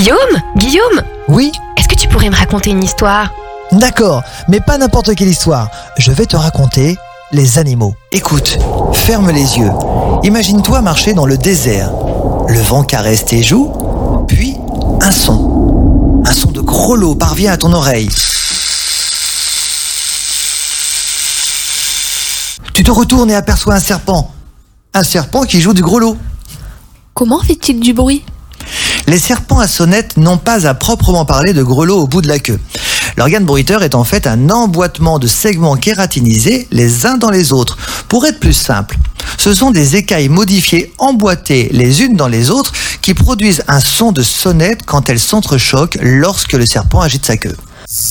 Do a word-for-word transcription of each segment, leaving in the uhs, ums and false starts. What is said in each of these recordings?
Guillaume Guillaume Oui, Est-ce que tu pourrais me raconter une histoire? d'accord, mais pas n'importe quelle histoire. Je vais te raconter les animaux. Écoute, ferme les yeux. Imagine-toi marcher dans le désert. Le vent caresse tes joues, puis un son. Un son de grelot parvient à ton oreille. Tu te retournes et aperçois un serpent. Un serpent qui joue du grelot. Comment fait-il du bruit? Les serpents à sonnette n'ont pas à proprement parler de grelot au bout de la queue. L'organe bruiteur est en fait un emboîtement de segments kératinisés les uns dans les autres. Pour être plus simple, ce sont des écailles modifiées emboîtées les unes dans les autres qui produisent un son de sonnette quand elles s'entrechoquent lorsque le serpent agite sa queue.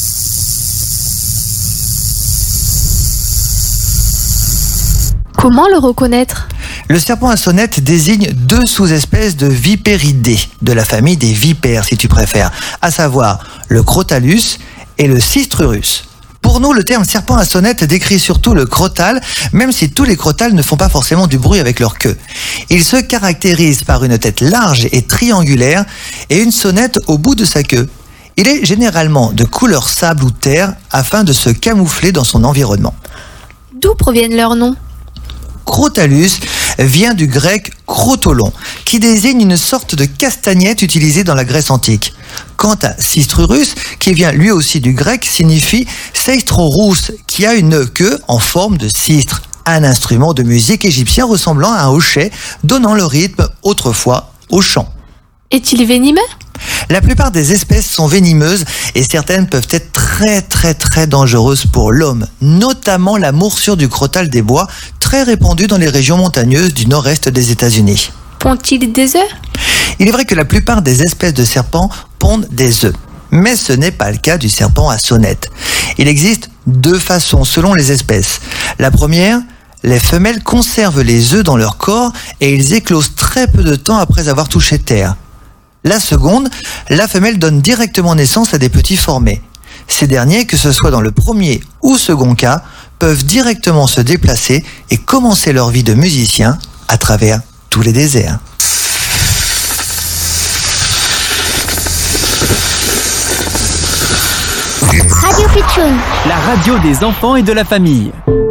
Comment le reconnaître? Le serpent à sonnette désigne deux sous-espèces de vipéridés, de la famille des vipères si tu préfères, à savoir le Crotalus et le Cistrurus. Pour nous, le terme serpent à sonnette décrit surtout le crotal, même si tous les crotales ne font pas forcément du bruit avec leur queue. Il se caractérise par une tête large et triangulaire et une sonnette au bout de sa queue. Il est généralement de couleur sable ou terre afin de se camoufler dans son environnement. D'où proviennent leurs noms? Crotalus vient du grec crotolon, qui désigne une sorte de castagnette utilisée dans la Grèce antique. Quant à Cistrurus, qui vient lui aussi du grec, signifie Seistrorous, qui a une queue en forme de cistre, un instrument de musique égyptien ressemblant à un hochet, donnant le rythme autrefois au chant. Est-il venimeux? La plupart des espèces sont venimeuses et certaines peuvent être très très très dangereuses pour l'homme, notamment la moursure du crotal des bois, très répandue dans les régions montagneuses du nord-est des États-Unis. Pondent-ils des œufs? Il est vrai que la plupart des espèces de serpents pondent des œufs, mais ce n'est pas le cas du serpent à sonnette. Il existe deux façons selon les espèces. La première, les femelles conservent les œufs dans leur corps et ils éclosent très peu de temps après avoir touché terre. La seconde, la femelle donne directement naissance à des petits formés. Ces derniers, que ce soit dans le premier ou second cas, peuvent directement se déplacer et commencer leur vie de musicien à travers tous les déserts. Radio Pitchoun. La radio des enfants et de la famille.